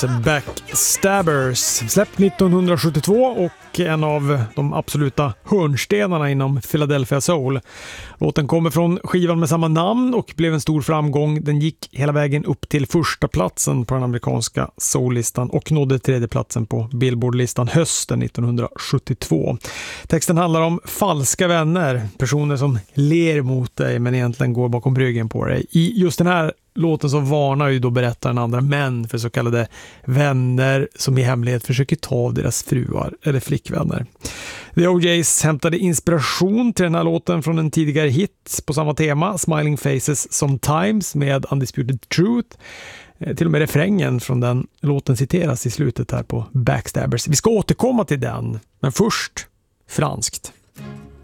Beatles Backstabbers, släppt 1972 och en av de absoluta hörnstenarna inom Philadelphia Soul. Låten kommer från skivan med samma namn och blev en stor framgång. Den gick hela vägen upp till första platsen på den amerikanska soullistan och nådde tredje platsen på Billboardlistan hösten 1972. Texten handlar om falska vänner, personer som ler mot dig men egentligen går bakom ryggen på dig. I just den här låten så varnar ju då berättaren andra män för så kallade vänner som i hemlighet försöker ta deras fruar eller flickvänner. The OJs hämtade inspiration till den här låten från en tidigare hit på samma tema, Smiling Faces Sometimes med Undisputed Truth. Till och med refrängen från den låten citeras i slutet här på Backstabbers. Vi ska återkomma till den, men först franskt.